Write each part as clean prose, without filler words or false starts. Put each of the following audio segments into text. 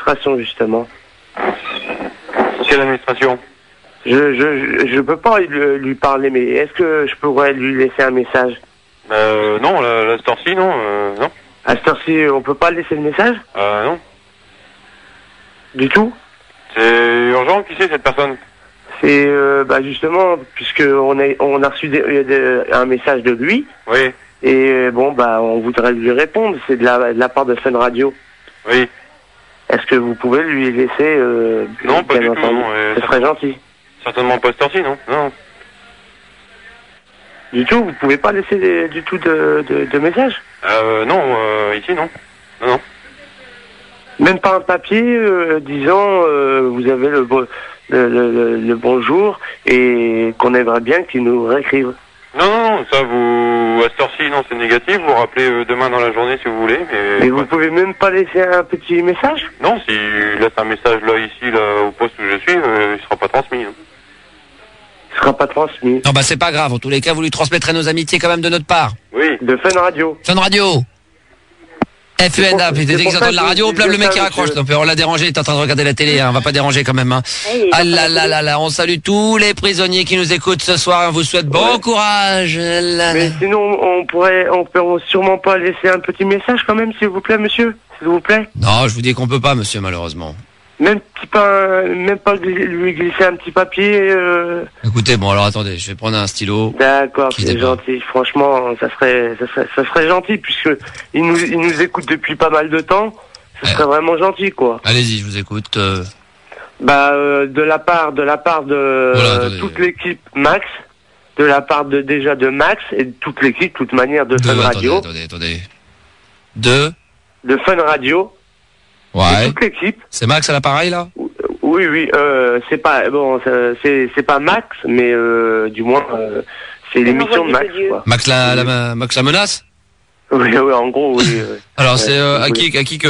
l'administration, justement. Quelle administration? Je peux pas lui parler, mais est-ce que je pourrais lui laisser un message? Non, la cette heure-ci, non, non. À cette heure-ci, on peut pas laisser le message? Non. Du tout? C'est urgent, qui c'est cette personne? C'est, justement, puisqu'on a reçu un message de lui. Oui. Et on voudrait lui répondre. C'est de la part de Fun Radio. Oui. Est-ce que vous pouvez lui laisser... non, pas du tout, non. Ce serait gentil. Certainement pas cette heure-ci, non. Non. Du tout, vous pouvez pas laisser du tout de message? Non, ici, non. Non, non. Même pas un papier disant vous avez le bonjour et qu'on aimerait bien qu'il nous réécrive. Non, non, ça, à cette heure-ci, non, c'est négatif. Vous rappelez demain dans la journée si vous voulez. Mais vous pouvez même pas laisser un petit message? Non, s'il laisse un message là, ici, là, au poste où je suis, il sera pas transmis. Hein. Il sera pas transmis. Non, c'est pas grave. En tous les cas, vous lui transmettrez nos amitiés quand même de notre part. Oui. De Fun Radio. Fun Radio. FUNA, puis t'es dit qu'ils entendent la radio, plein le mec qui raccroche. Donc, on l'a dérangé, il est en train de regarder la télé, hein. On va pas déranger quand même, hein. Ah là là là là, on salue tous les prisonniers qui nous écoutent ce soir, on vous souhaite bon courage. Mais sinon, on peut sûrement pas laisser un petit message quand même, s'il vous plaît, monsieur, s'il vous plaît. Non, je vous dis qu'on peut pas, monsieur, malheureusement. Même pas lui glisser un petit papier. Écoutez, bon, alors attendez, je vais prendre un stylo. D'accord, c'est gentil. Franchement, ça serait gentil puisque il nous écoute depuis pas mal de temps. Ce serait vraiment gentil, quoi. Allez-y, je vous écoute. De la part de toute l'équipe Max, de la part de Max et de toute l'équipe, de toute manière de Fun Radio. Attendez. De Fun Radio. Ouais. Toute l'équipe. C'est Max à l'appareil là? Oui, c'est pas Max, mais du moins c'est l'émission de Max, quoi. Max la menace? Oui, en gros, oui. Alors c'est à qui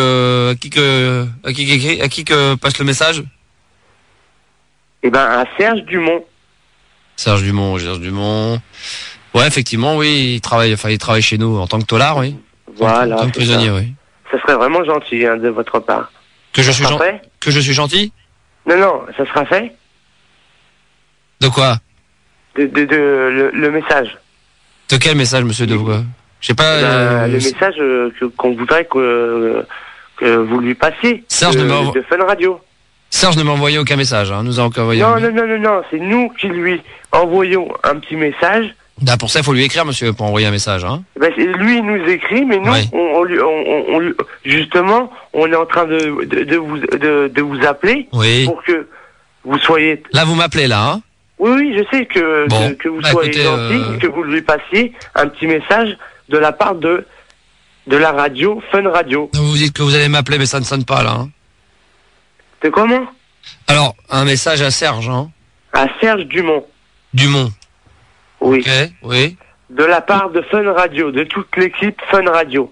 passe le message? Eh ben à Serge Dumont. Serge Dumont. Ouais, effectivement, oui, il travaille chez nous en tant que tolard, oui. Voilà. En tant que prisonnier, oui. Ça serait vraiment gentil de votre part. Que je suis gentil? Non, ça sera fait. De quoi? Le message. De quel message, monsieur Devroy? Je sais pas. Le message qu'on voudrait que vous lui passiez. Serge de Fun Radio. Serge ne m'a envoyé aucun message, hein. Nous a encore envoyé. Non, c'est nous qui lui envoyons un petit message. Pour ça, il faut lui écrire, monsieur, pour envoyer un message, hein. Lui, il nous écrit, mais nous, on justement, on est en train de vous appeler pour que vous soyez... Là, vous m'appelez, là, hein. Oui, je sais que vous soyez gentil, que vous lui passiez un petit message de la part de la radio, Fun Radio. Vous dites que vous allez m'appeler, mais ça ne sonne pas, là, hein. C'est comment? Alors, un message à Serge, hein. À Serge Dumont. Oui. Ok, oui. De la part de Fun Radio, de toute l'équipe Fun Radio.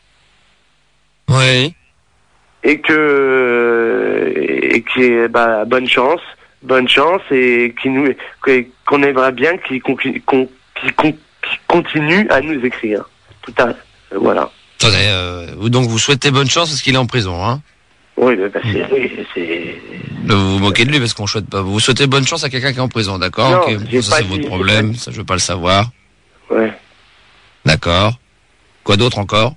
Oui. Et bonne chance et qu'on aimerait bien qu'il continue à nous écrire. Voilà. Attendez, donc vous souhaitez bonne chance parce qu'il est en prison, hein? Oui, c'est... Vous vous moquez de lui parce qu'on souhaite pas. Vous souhaitez bonne chance à quelqu'un qui est en prison, d'accord? Non, okay. Ça c'est votre problème, ça je veux pas le savoir. Ouais. D'accord. Quoi d'autre encore?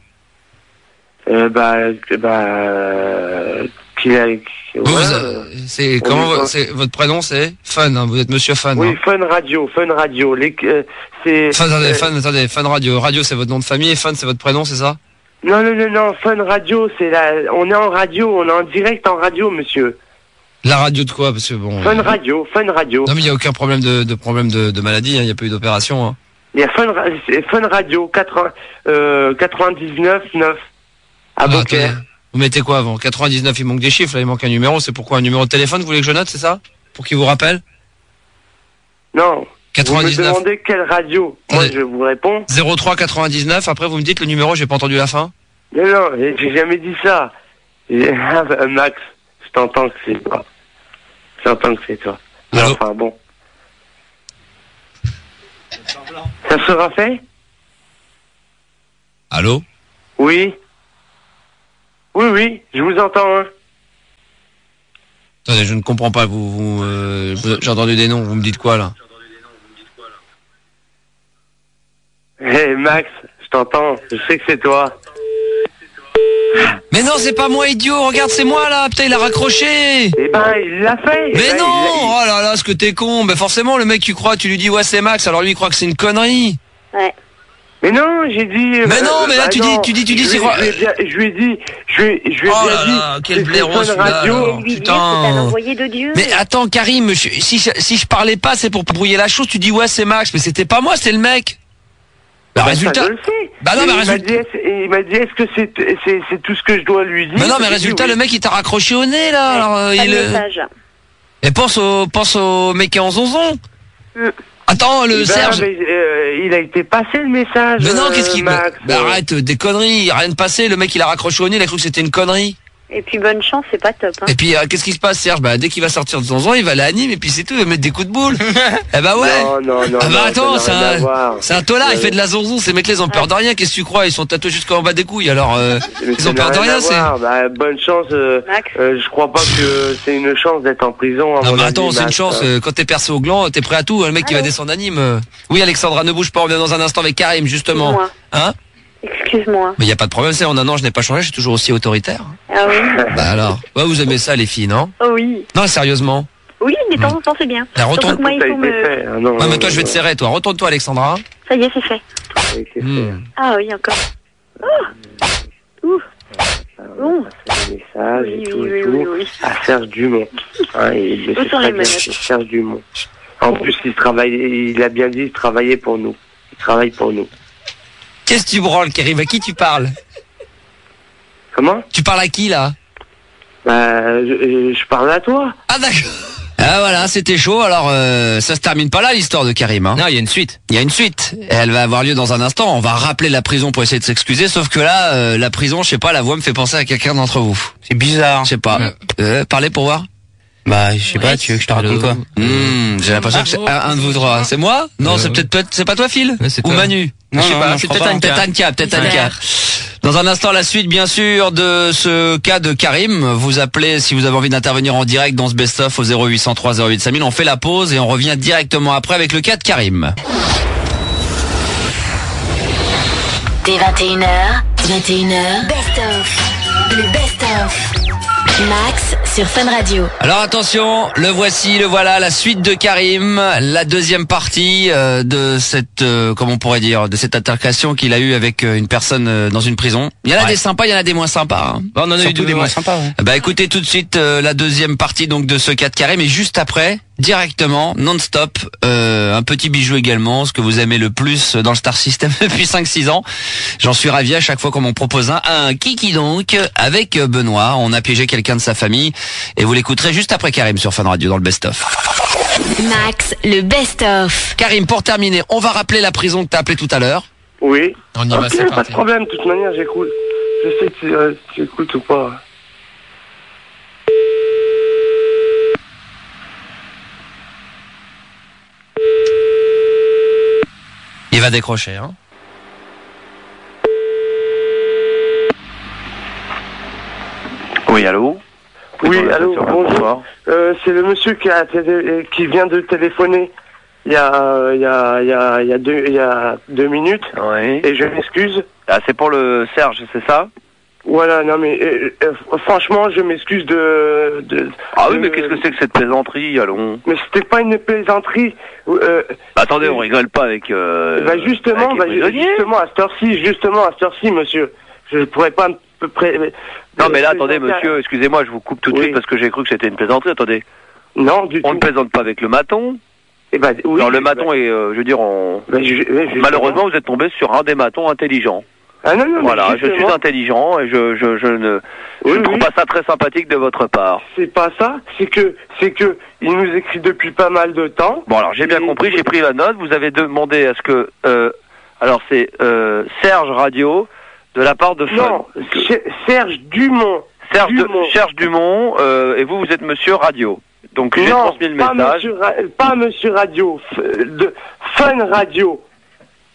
C'est comment c'est votre prénom, c'est Fun, hein, vous êtes Monsieur Fun. Oui, hein. Fun Radio. C'est Attendez, Fun Radio. Radio c'est votre nom de famille et Fun c'est votre prénom, c'est ça? Non, Fun Radio, on est en radio, on est en direct en radio, monsieur. La radio de quoi? Parce que bon. Fun Radio. Non mais il y a aucun problème de maladie, hein. Il y a pas eu d'opération, hein. Il y a Fun Radio 99.9 à Beaucaire. Vous mettez quoi avant? 99, il manque des chiffres, là il manque un numéro, c'est pourquoi? Un numéro de téléphone, vous voulez que je note, c'est ça? Pour qu'il vous rappelle? Non. 99. Vous me demandez quelle radio? Moi je vous réponds. 03 99, après vous me dites le numéro, j'ai pas entendu la fin? Non, j'ai jamais dit ça. Max, je t'entends que c'est toi. Mais enfin bon. Ça sera fait? Allô? Oui, je vous entends, hein. Attendez, je ne comprends pas. J'ai entendu des noms. Vous me dites quoi là? Hey Max, je t'entends. Je sais que c'est toi. Mais non, c'est pas moi, idiot. Regarde, c'est moi là. Putain, il a raccroché. Eh ben, il l'a fait. Mais non. Oh là là, ce que t'es con. Ben forcément, le mec, tu crois, tu lui dis ouais, c'est Max. Alors lui, il croit que c'est une connerie. Ouais. Mais non, j'ai dit. Mais non, mais là tu dis, c'est quoi? Je lui ai dit. Je lui ai bien dit. Quel blaireau celui-là. Putain. C'est un envoyé de Dieu. Mais attends, Karim, si je parlais pas, c'est pour brouiller la chose. Tu dis ouais, c'est Max, mais c'était pas moi, c'était le mec. Bah, résultat. Ça, je le sais. Bah non, mais résultat. Il m'a dit, est-ce que c'est tout ce que je dois lui dire? Mais non, mais résultat, oui. Le mec il t'a raccroché au nez là. Alors, message. Et pense au mec qui est en zonzon. Attends, Serge. Mais, il a été passé le message. Mais non, qu'est-ce qu'il. Max, arrête, des conneries, il a rien de passé. Le mec il a raccroché au nez, il a cru que c'était une connerie. Et puis bonne chance, c'est pas top. Hein. Et puis qu'est-ce qui se passe, Serge? Bah dès qu'il va sortir de zonzon, il va aller à Nîmes et puis c'est tout, il va mettre des coups de boule. Eh bah ouais. Non. Ah bah attends, c'est un tolard, il fait de la zonzon, ces mecs-là ils ont peur de rien, qu'est-ce que tu crois? Ils sont tatoués jusqu'en bas des couilles, alors ils ont peur de rien, c'est. Bah bonne chance, je crois pas que c'est une chance d'être en prison. Non mais attends, c'est une chance, quand t'es percé au gland, t'es prêt à tout, le mec qui va descendre à Nîmes. Oui Alexandra, ne bouge pas, on revient dans un instant avec Karim justement. Hein? Excuse-moi. Mais y a pas de problème, c'est en un an je n'ai pas changé, je suis toujours aussi autoritaire. Ah oui. Bah alors, ouais, vous aimez ça les filles, non? Oh oui. Non, sérieusement. Oui, mais de temps en temps c'est bien. Là, retourne. Moi, il faut ouais, mais toi je vais te serrer, toi. Retourne-toi Alexandra. Ça y est, c'est fait. Ah oui, encore. Des messages et tout. À Serge Dumont. Serge Dumont. En plus, il a bien dit, il travaillait pour nous. Il travaille pour nous. Qu'est-ce que tu branles, Karim? À qui tu parles? Comment? Tu parles à qui, là? Bah, je parle à toi. Ah, d'accord. Ah, voilà, c'était chaud. Alors, ça se termine pas là, l'histoire de Karim, hein. Non, il y a une suite. Il y a une suite. Et elle va avoir lieu dans un instant. On va rappeler la prison pour essayer de s'excuser. Sauf que là, la prison, je sais pas, la voix me fait penser à quelqu'un d'entre vous. C'est bizarre. Je sais pas. Parlez pour voir. Bah, je sais pas, tu veux que je te raconte quoi? J'ai l'impression que c'est un de vous trois. C'est moi? Non, c'est pas toi, Phil? Ou Manu? Non, je sais pas, c'est peut-être Anka. Dans un instant, la suite, bien sûr, de ce cas de Karim. Vous appelez si vous avez envie d'intervenir en direct dans ce best-of au 0803 08 5000. On fait la pause et on revient directement après avec le cas de Karim. Dès 21h, best-of. Le best-of. Max sur Fun Radio. Alors attention, le voilà, la suite de Karim, la deuxième partie de cette, comment on pourrait dire, de cette altercation qu'il a eue avec une personne dans une prison. Il y en a des sympas, il y en a des moins sympas. Hein. Bon, on en a eu des moins sympas. Ouais. Bah écoutez tout de suite la deuxième partie donc de ce cas de Karim, et juste après, directement, non-stop, un petit bijou également, ce que vous aimez le plus dans le Star System depuis 5-6 ans. J'en suis ravi à chaque fois qu'on m'en propose un kiki donc, avec Benoît. On a piégé quelqu'un de sa famille, et vous l'écouterez juste après Karim sur Fun Radio dans le best-of. Max, le best-of. Karim, pour terminer, on va rappeler la prison que t'as appelée tout à l'heure. Oui. On y va, c'est pas de problème, de toute manière, j'écoute. Je sais que tu écoutes ou pas. Il va décrocher, hein. Oui, allô? Oui, allô, bonjour. C'est le monsieur qui vient de téléphoner il y a 2 minutes. Oui. Et je m'excuse. Ah, c'est pour le Serge, c'est ça? Voilà, non mais franchement, je m'excuse Ah oui, mais qu'est-ce que c'est que cette plaisanterie, allons? Mais c'était pas une plaisanterie. Attendez, on rigole pas avec... justement, à cette heure-ci, monsieur. Je pourrais pas Non, mais là, attendez, monsieur, excusez-moi, je vous coupe tout de suite parce que j'ai cru que c'était une plaisanterie, attendez. Non, du tout. On ne plaisante pas avec le maton. Oui. Alors, le maton est, je veux dire, malheureusement, vous êtes tombé sur un des matons intelligents. Ah non, voilà, je suis intelligent et je ne trouve pas ça très sympathique de votre part. C'est pas ça, c'est que il nous écrit depuis pas mal de temps. Bon, alors j'ai bien compris, j'ai pris la note. Vous avez demandé à ce que alors c'est Serge Radio de la part de Fun. Non, Serge Dumont. Serge Dumont et vous êtes Monsieur Radio. Donc j'ai transmis le message. Pas Monsieur Radio, de Fun Radio.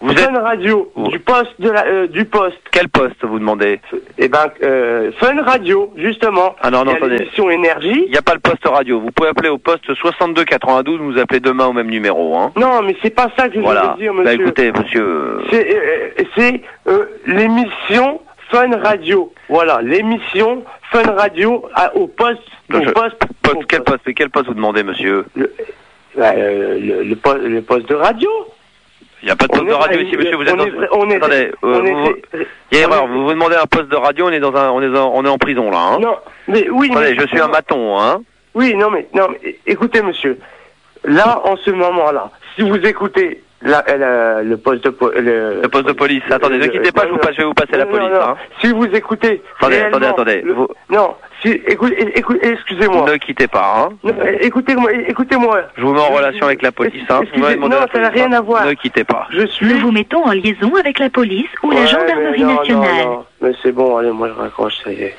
Fun Radio, du poste du poste. Quel poste vous demandez? Eh ben, Fun Radio, justement. Ah non, attendez. L'émission Énergie. Il n'y a pas le poste radio. Vous pouvez appeler au poste 62 92, vous appelez demain au même numéro, hein. Non, mais c'est pas ça que je voulais dire, monsieur. Bah écoutez, monsieur. C'est l'émission Fun Radio. Voilà, l'émission Fun Radio au poste. Quel poste vous demandez, monsieur? Le poste de radio. Il n'y a pas de poste de radio ici, monsieur. Vous êtes attendez, il y a erreur. Vous demandez un poste de radio, on est en prison là, hein. Non, mais oui. Attendez, je suis un maton, hein. Oui, non mais écoutez, monsieur. Là, en ce moment-là, si vous écoutez le poste de police. Attendez, ne quittez pas, je vais vous passer la police. Hein. Si vous écoutez. Attendez. Non, écoutez, excusez-moi. Ne quittez pas, hein. Non, écoutez-moi. Je vous mets en relation avec la police, hein. Non, ça n'a rien à voir. Ne quittez pas. Nous vous mettons en liaison avec la police ou la gendarmerie nationale. Non. Mais c'est bon, allez, moi je raccroche, ça y est.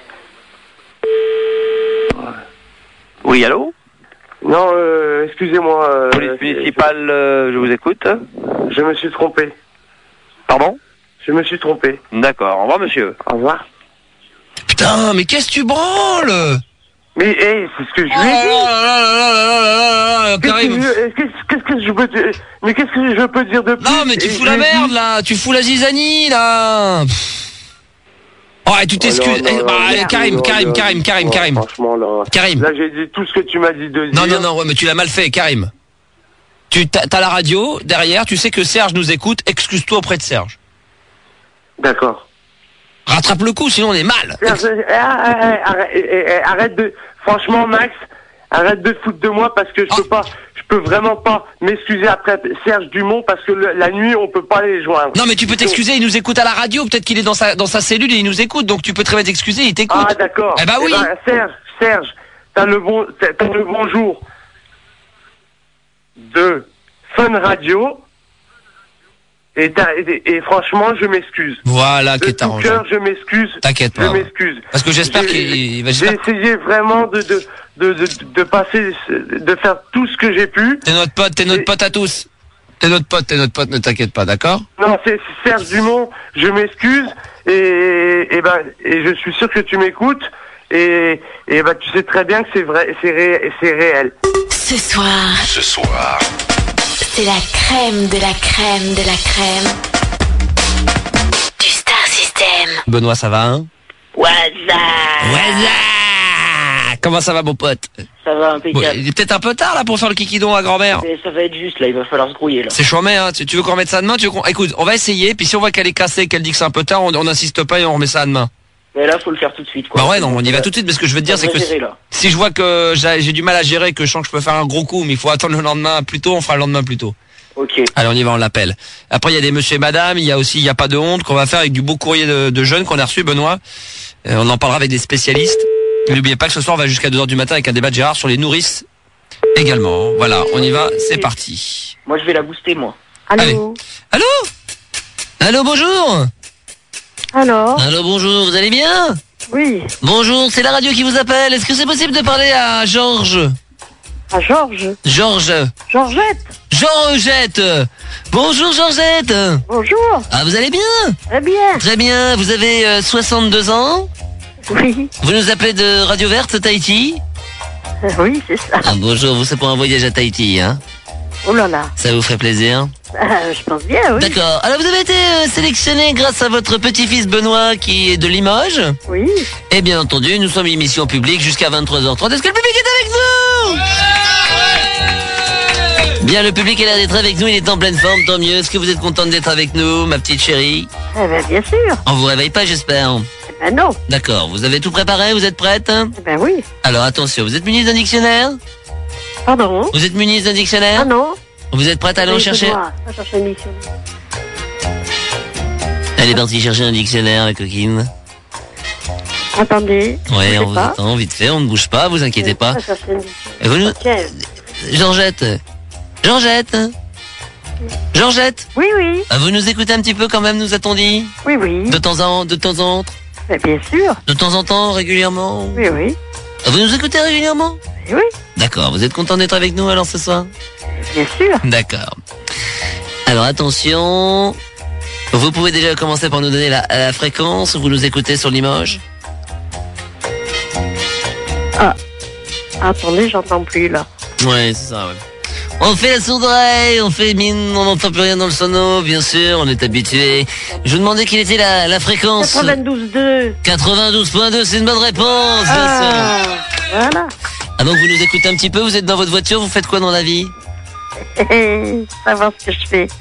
Ouais. Oui, allô? Non, excusez-moi. Police municipale, je vous écoute. Je me suis trompé. Pardon? Je me suis trompé. D'accord, au revoir monsieur. Au revoir. Putain, mais qu'est-ce que tu branles? Mais c'est ce que je lui ai dit. Qu'est-ce que je peux dire? Mais qu'est-ce que je peux dire de plus? Non, mais tu fous la merde là, tu fous la zizanie là. Oh, tu t'excuses. Karim. Franchement, là. Karim. Là, j'ai dit tout ce que tu m'as dit de dire. Non, ouais, mais tu l'as mal fait, Karim. T'as la radio, derrière, tu sais que Serge nous écoute, excuse-toi auprès de Serge. D'accord. Rattrape le coup, sinon on est mal. Arrête de... Franchement, Max, arrête de foutre de moi parce que je peux vraiment pas m'excuser après Serge Dumont parce que la nuit, on peut pas les joindre. Non, mais tu peux t'excuser, il nous écoute à la radio, peut-être qu'il est dans sa cellule et il nous écoute, donc tu peux très bien t'excuser, il t'écoute. Ah, d'accord. Eh ben oui. Serge, t'as le bonjour de Fun Radio et franchement, je m'excuse. Voilà, qui est arrangé. De tout cœur, je m'excuse. T'inquiète pas. Je m'excuse. Parce que j'espère qu'il va... J'ai essayé vraiment de passer, de faire tout ce que j'ai pu. T'es notre pote à tous. T'es notre pote, ne t'inquiète pas, d'accord? Non, c'est Serge Dumont, je m'excuse et je suis sûr que tu m'écoutes et tu sais très bien que c'est vrai, c'est réel. Ce soir, c'est la crème de la crème de la crème du Star System. Benoît, ça va, hein? Waza. Comment ça va, mon pote? Ça va impeccable. Bon, il est peut-être un peu tard là pour faire le kikidon à grand-mère. Mais ça va être juste là, il va falloir se grouiller là. C'est chômé, hein. Tu veux qu'on remette ça demain? Écoute, on va essayer, puis si on voit qu'elle est cassée, qu'elle dit que c'est un peu tard, on n'insiste pas et on remet ça demain. Mais là, faut le faire tout de suite, quoi. Bah ouais, non, on y va tout de suite, mais ce que je veux te dire, c'est que si je vois que j'ai du mal à gérer, que je sens que je peux faire un gros coup, mais il faut attendre le lendemain plus tôt, on fera le lendemain plus tôt. Ok. Allez, on y va, on l'appelle. Après, il y a des monsieur et madame, il y a aussi, il y a pas de honte, qu'on va faire avec du beau courrier de jeunes qu'on a reçu, Benoît. On en parlera avec des spécialistes. N'oubliez pas que ce soir, on va jusqu'à 2h du matin avec un débat de Gérard sur les nourrices également. Voilà, on y va, c'est parti. Moi, je vais la booster, moi. Allô? Allô, bonjour. Allô, bonjour, vous allez bien? Oui. Bonjour, c'est la radio qui vous appelle. Est-ce que c'est possible de parler à Georges? À Georges? Georgette. Bonjour, Georgette. Bonjour. Ah, vous allez bien? Très bien. Très bien, vous avez 62 ans? Oui. Vous nous appelez de Radio Verte Tahiti? Oui, c'est ça. Ah, bonjour, vous c'est pour un voyage à Tahiti, hein? Oh là là. Ça vous ferait plaisir? Je pense bien, oui. D'accord. Alors vous avez été sélectionné grâce à votre petit-fils Benoît qui est de Limoges. Oui. Et bien entendu, nous sommes une émission publique jusqu'à 23h30. Est-ce que le public est avec nous? Bien, le public a l'air d'être avec nous, il est en pleine forme, tant mieux. Est-ce que vous êtes contente d'être avec nous, ma petite chérie? Eh ben, bien sûr. On vous réveille pas, j'espère? Eh ben non. D'accord, vous avez tout préparé, vous êtes prête? Eh ben oui. Alors attention, vous êtes munis d'un dictionnaire? Pardon? Vous êtes munis d'un dictionnaire? Ah non. Vous êtes prête à aller en chercher? Va chercher un dictionnaire. Elle est partie chercher un dictionnaire, la coquine. Attendez. Ouais, on vous attend, vite fait, on ne bouge pas, vous inquiétez pas. Et vous nous... Georgette. Oui, oui. Vous nous écoutez un petit peu quand même, nous a-t-on dit? Oui, oui. De temps en temps? Mais bien sûr. De temps en temps, régulièrement? Oui, oui. Vous nous écoutez régulièrement? Oui, oui. D'accord, vous êtes content d'être avec nous alors ce soir? Bien sûr. D'accord. Alors attention, Vous pouvez déjà commencer par nous donner la fréquence où vous nous écoutez sur Limoges. Ah, attendez, j'entends plus là. Ouais, c'est ça, ouais. On fait la sourde oreille, on fait mine, on n'entend plus rien dans le sono, bien sûr, on est habitué. Je vous demandais quelle était la fréquence. 92.2. 92.2, c'est une bonne réponse, bien sûr. Voilà. Ah donc vous nous écoutez un petit peu, vous êtes dans votre voiture, vous faites quoi dans la vie? Savoir ce que je fais.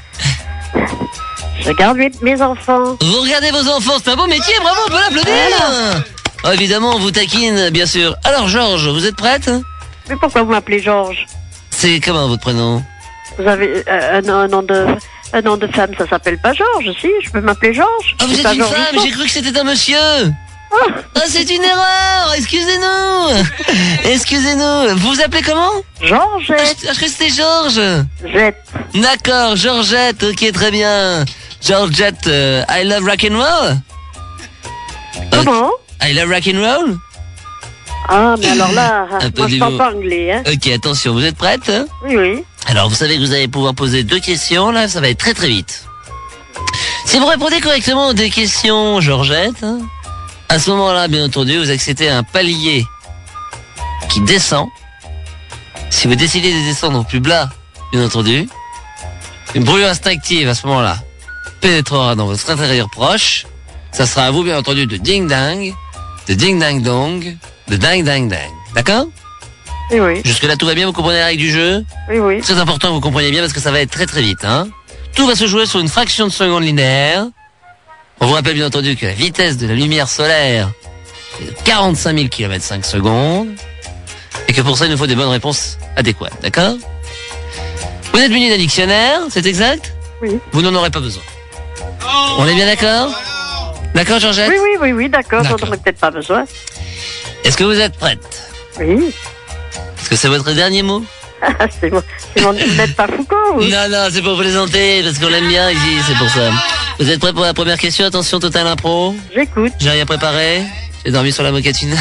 Je regarde mes enfants. Vous regardez vos enfants, c'est un beau métier, bravo, on peut l'applaudir. Voilà. Oh, évidemment, on vous taquine, bien sûr. Alors Georges, vous êtes prête? Mais pourquoi vous m'appelez Georges? C'est comment votre prénom? Vous avez un nom de femme, ça s'appelle pas Georges, si? Je peux m'appeler Georges? Ah, vous êtes une femme, j'ai cru que c'était un monsieur. Ah, c'est une erreur, excusez-nous. Excusez-nous, vous vous appelez comment? Georgette. Je crois que c'était Georges. Jette. D'accord, Georgette, ok, très bien. Georgette, I love rock'n'roll. Comment? I love rock'n'roll. Ah, mais alors là, moi je parle pas anglais, hein. Ok, attention, vous êtes prête? Oui, oui. Alors, vous savez que vous allez pouvoir poser 2 questions, là, ça va être très très vite. Si vous répondez correctement aux 2 questions, Georgette, à ce moment-là, bien entendu, vous accédez à un palier qui descend. Si vous décidez de descendre au plus bas, bien entendu, une brûlure instinctive à ce moment-là pénétrera dans votre intérieur proche. Ça sera à vous, bien entendu, de ding-dang, de ding-dang-dong, de ding-dang-dang. D'accord? Oui, oui. Jusque-là, tout va bien, vous comprenez la règle du jeu? Oui, oui. Très important que vous compreniez bien parce que ça va être très très vite, hein. Tout va se jouer sur une fraction de seconde linéaire. On vous rappelle bien entendu que la vitesse de la lumière solaire est de 45 000 km/s et que pour ça il nous faut des bonnes réponses adéquates, d'accord? Vous êtes muni d'un dictionnaire, c'est exact? Oui. Vous n'en aurez pas besoin. On est bien d'accord? D'accord, Georgette? Oui, d'accord, j'en aurais peut-être pas besoin. Est-ce que vous êtes prête? Oui. Est-ce que c'est votre dernier mot? c'est mon vous n'êtes pas Foucault, ou? Non, c'est pour plaisanter, parce qu'on l'aime bien ici, c'est pour ça. Vous êtes prêts pour la première question? Attention, totale impro. J'écoute. J'ai rien préparé. J'ai dormi sur la moquette.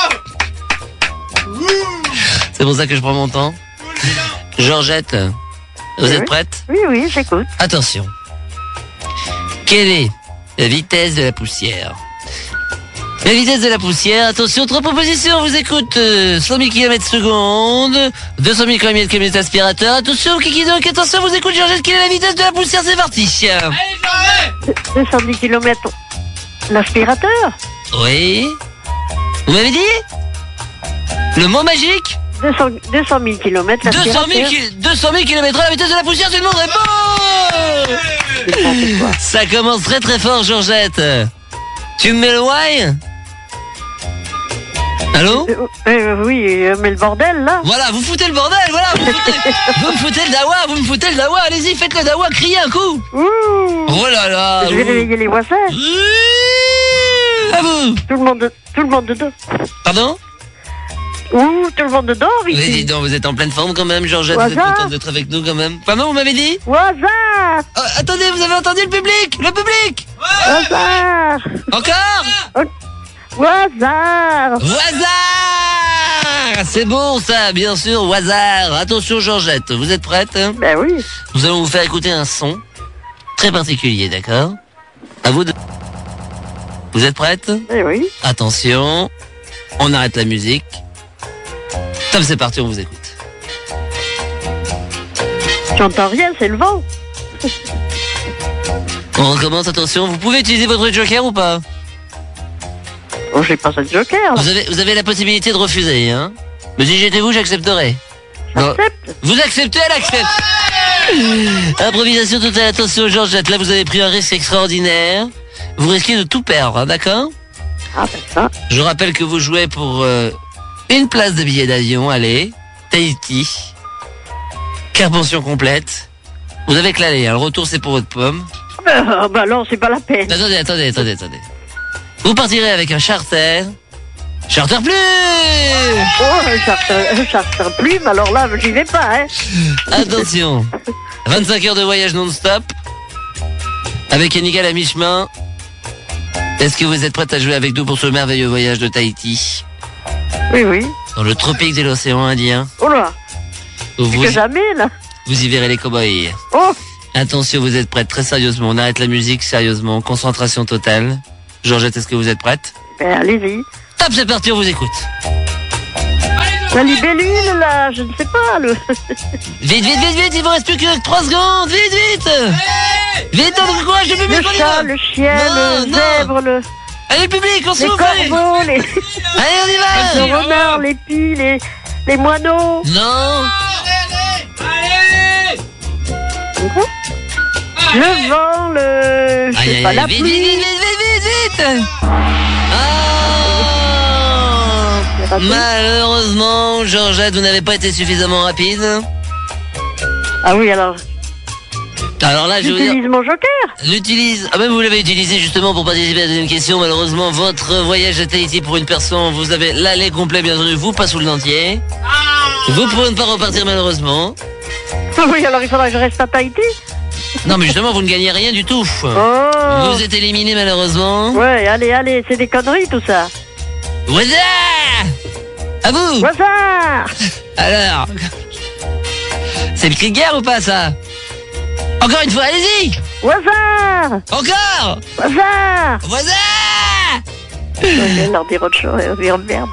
C'est pour ça que je prends mon temps. Georgette, vous êtes prête? Oui, j'écoute. Attention. Quelle est la vitesse de la poussière? La vitesse de la poussière, attention, 3 propositions, on vous écoute. 100 000 km/s, 200 000 km aspirateur. Attention, Kikidok, attention, vous écoute, Georgette, quelle est la vitesse de la poussière? C'est parti. 210 km l'aspirateur? Oui. Vous m'avez dit? Le mot magique? 200 000 km l'aspirateur. 200 000 km la vitesse de la poussière, c'est une bonne réponse. Ça commence très très fort, Georgette. Tu me mets le why? Allô? Oui, mais le bordel là. Voilà, vous foutez le bordel, voilà, vous me foutez le dawa, allez-y, faites le dawa, criez un coup. Ouh. Oh là là. Je vais réveiller les voisins. À vous. Tout le monde dedans. Pardon? Ouh, tout le monde dort ici. Oui, dis donc, vous êtes en pleine forme quand même, Georgette, vous êtes contente d'être avec nous quand même. Pardon, vous m'avez dit? Hasard. Attendez, vous avez entendu le public? Le public? Hasard. Encore? Hasard. Hasard. C'est bon ça, bien sûr, hasard. Attention Georgette, vous êtes prête? Ben oui. Nous allons vous faire écouter un son très particulier, d'accord? À vous de... Vous êtes prête? Ben oui. Attention, on arrête la musique. Top, c'est parti, on vous écoute. J'entends rien, c'est le vent. On recommence, attention, vous pouvez utiliser votre joker ou pas? Oh, j'ai pas ça de joker. Là. Vous avez la possibilité de refuser, hein? Mais si j'étais vous, j'accepterais. J'accepte. Vous acceptez, elle accepte. Improvisation totale, attention Georgette, là vous avez pris un risque extraordinaire. Vous risquez de tout perdre, hein, d'accord? Ah, ben ça. Je rappelle que vous jouez pour une place de billet d'avion, allez, Tahiti, carte pension complète. Vous avez que l'aller, hein, le retour c'est pour votre pomme. Bah non, c'est pas la peine. Attendez. Vous partirez avec un charter. Charter plus. Oh, un charter plume, alors là, j'y vais pas, hein. Attention, 25 heures de voyage non-stop, avec Yannick à la mi-chemin. Est-ce que vous êtes prête à jouer avec nous pour ce merveilleux voyage de Tahiti? Oui. Dans le tropique de l'océan Indien. Oh là, c'est que jamais, là. Vous y verrez les cow-boys. Oh. Attention, vous êtes prête, très sérieusement. On arrête la musique, sérieusement. Concentration totale. Georgette, est-ce que vous êtes prête? Ben, allez-y. Top, c'est parti, on vous écoute. La libellule, là, je ne sais pas, le... Vite, il vous reste plus que 3 secondes. Vite. Vite, donc courage, le public, Le on y chat, va. le chien, Non, le zèbre, le... Allez, public, on les s'ouvre. corbeaux, les... Allez, on y va. le renard, les pies, les moineaux. Non. Le vent, le... Je sais pas, la vite, pluie. vite. Ah, malheureusement, Georgette, vous n'avez pas été suffisamment rapide. Ah oui, alors... Alors là, je vais vous dire... J'utilise mon joker. L'utilise. Ah ben vous l'avez utilisé justement pour participer à la deuxième question. Malheureusement, votre voyage à Tahiti pour une personne, vous avez l'aller complet, bien entendu, vous pas sous le dentier. Vous pouvez ne pas repartir malheureusement. Oui, alors il faudra que je reste à Tahiti. Non mais justement, vous ne gagnez rien du tout. Oh. Vous êtes éliminé malheureusement. Ouais, allez, c'est des conneries tout ça. Waza. À vous. Waza. Alors, c'est le cri de guerre ou pas ça? Encore une fois, allez-y. Waza. Encore. Waza. Waza. Je vais leur dire autre chose, et leur dire merde.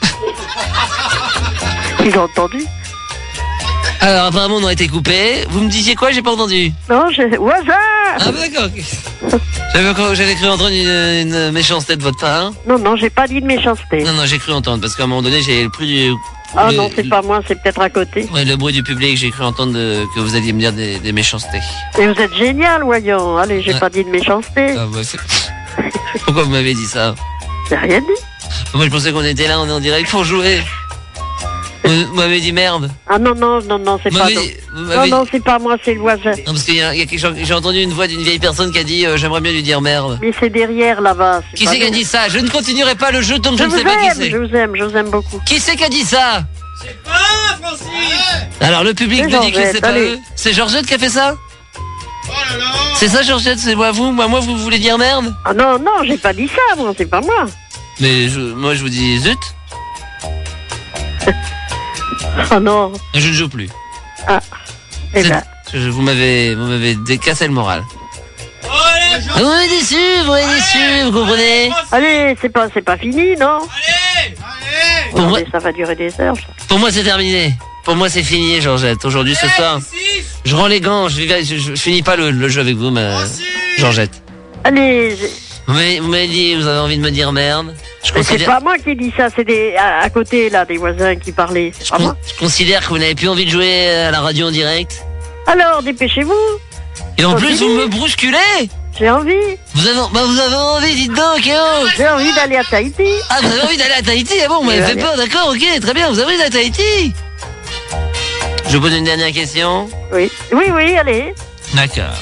Ils ont entendu? Alors apparemment on a été coupé. Vous me disiez quoi? J'ai pas entendu. Non, Waza. Ah d'accord. J'avais cru entendre une méchanceté de votre part. Non, j'ai pas dit de méchanceté. Non, j'ai cru entendre parce qu'à un moment donné j'ai le bruit du... Ah non, c'est pas moi, c'est peut-être à côté. Ouais, le bruit du public, j'ai cru entendre que vous alliez me dire des méchancetés. Et vous êtes génial, voyons. Allez, j'ai Ouais. pas dit de méchanceté. Ah, pourquoi vous m'avez dit ça? J'ai rien dit. Moi je pensais qu'on était là, on est en direct pour jouer. Vous m'avez dit merde. Ah non, c'est Vous pas m'avez non. dit- vous m'avez Non, c'est pas moi, c'est le voisin. Non, parce qu'il y a quelque chose, j'ai entendu une voix d'une vieille personne qui a dit j'aimerais bien lui dire merde. Mais c'est derrière là-bas. Qui pas c'est qui a nous. dit ça? Je ne continuerai pas le jeu tant que je Je ne vous sais pas qui aime, c'est. je vous aime beaucoup. Qui c'est qui a dit ça? Alors le public C'est me dit que Georgette, c'est pas allez. eux. C'est Georgette qui a fait ça? C'est ça Georgette, c'est moi vous? Moi vous voulez dire merde? Ah non, j'ai pas dit ça, moi, c'est pas moi. Mais moi je vous dis zut. Oh non. Je ne joue plus. Ah. Eh C'est- ben, vous m'avez décassé le moral. Vous m'avez déçu, vous comprenez? allez, c'est pas fini, non? Pour moi, Attendez, ça va durer des heures, ça. pour moi c'est terminé. Pour moi c'est fini Georgette. Aujourd'hui ce soir, je rends les gants. Je finis pas le jeu avec vous, Georgette. Allez, Vous m'avez dit, vous avez envie de me dire merde. Je mais c'est considère, pas moi qui dis ça, c'est à côté, là, des voisins qui parlaient. C'est pas moi. je considère que vous n'avez plus envie de jouer à la radio en direct. Alors, dépêchez-vous, Et en Oh, plus c'est vous dit. me bousculez. j'ai envie. Vous avez envie, dites donc, oh. J'ai envie d'aller à Tahiti. Ah, vous avez envie d'aller à Tahiti? Ah bon, vous m'avez Oui, fait allez. peur, d'accord, ok, très bien, vous avez envie d'aller à Tahiti? Je vous pose une dernière question. Oui, allez. D'accord.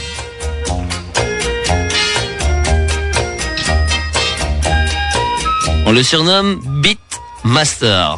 On le surnomme Beatmaster.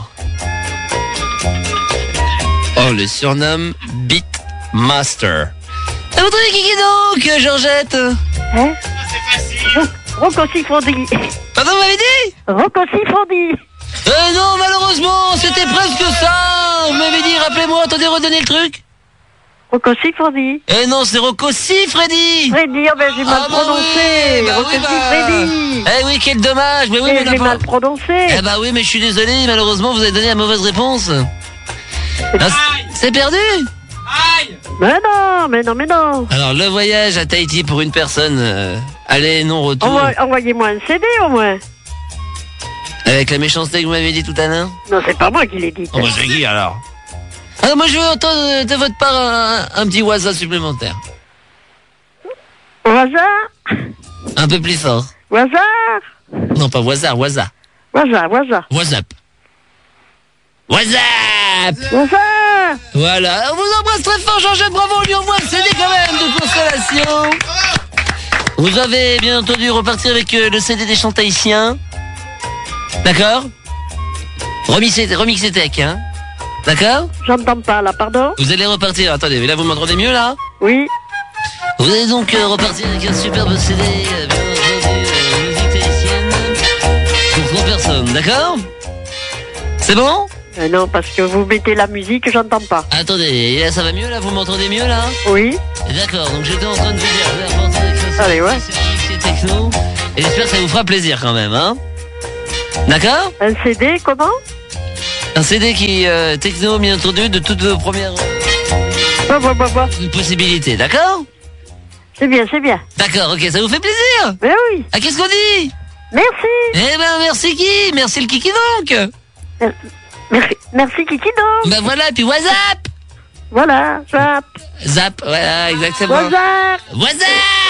On le surnomme Beatmaster. À votre avis, qui est donc, Georgette? Hein? Rocco Siffredi. Pardon, vous m'avez dit? Rocco Siffredi. Non, malheureusement, c'était presque ça. Vous m'avez dit, rappelez-moi, attendez, redonnez le truc. Rocco Siffredi. Non, c'est Rocco Siffredi. Freddy, oh ben j'ai mal prononcé. Rocco Siffredi. Eh oui, quel dommage. Mais oui, Mais mais j'ai on a mal pas... prononcé. Eh bah oui, mais je suis désolé, malheureusement, vous avez donné la mauvaise réponse. Ah, c'est perdu. Mais non. Alors, le voyage à Tahiti pour une personne, aller, non, retour, Envoyez-moi un CD au moins. avec la méchanceté que vous m'avez dit tout à l'heure. Non, c'est pas moi qui l'ai dit. Oh, bah, c'est qui, alors? Alors, moi, je veux entendre de votre part un petit waza supplémentaire. Au hasard. Un peu plus fort. Au hasard. Non, pas waza, waza. Waza. WhatsApp. WhatsApp. Waza. Voilà, on vous embrasse très fort, Georgette, bravo, on lui envoie le CD quand même de consolation. Vous avez bien entendu repartir avec le CD des chants tahitiens. D'accord? Remixé tech, hein? D'accord? J'entends pas là, pardon. Vous allez repartir, attendez, là vous m'entendez mieux là? Oui. Vous allez donc repartir avec un superbe CD, bien entendu, musique tahitienne, pour 3 personnes, d'accord? C'est bon? Non, parce que vous mettez la musique, j'entends pas. Attendez, là, ça va mieux là? Vous m'entendez mieux là? Oui. D'accord, donc j'étais en train de vous dire. Allez, ouais. C'est techno. Et j'espère que ça vous fera plaisir quand même, hein? D'accord? Un CD, comment? Un CD qui techno, bien entendu, de toutes vos premières possibilités, d'accord? C'est bien, c'est bien. D'accord, ok, ça vous fait plaisir? Ben oui. Ah, qu'est-ce qu'on dit? Merci. Eh ben, merci qui? Merci le kiki donc. Merci Kiki donc. Ben voilà, et puis WhatsApp. Voilà, zap. Zap, voilà, exactement. WhatsApp. WhatsApp.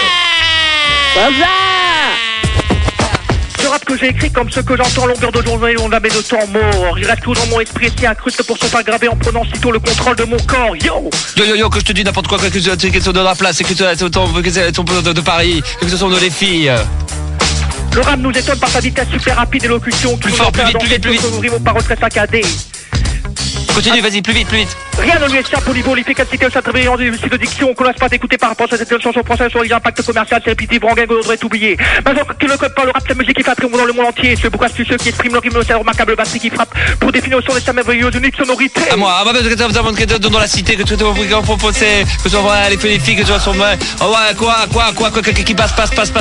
Ce rap que j'ai écrit comme ce que j'entends longueur de journée, on jamais de temps mort. Il reste tout dans mon esprit, c'est incruste pour se faire graver en prenant sitôt le contrôle de mon corps. Yo, que je te dis n'importe quoi, que ce soit de la place, que ce soit de Paris, que ce soit de les filles. le rap nous étonne par sa vitesse super rapide et l'élocution. Plus fort, plus vite. Nos paroles très saccadées. Continue, vas-y, plus vite. Rien ne lui échappe au niveau l'efficacité de sa travaillante de diction qu'on laisse pas d'écouter par rapport à cette chanson française sur l'impact commercial, c'est répétitif, Rangain devrait oublier. Maintenant qu'il ne code pas le rap, c'est la musique qui fait un triomphe dans le monde entier. C'est pourquoi c'est ceux qui expriment leur hymne, c'est la remarquable batterie qui frappe pour définir au son de sa merveilleuse unique sonorité. À moi, dans la cité, que tu te proposer, que tu vois les filles, que tu vois sur moi. Oh ouais, quoi, qui passe.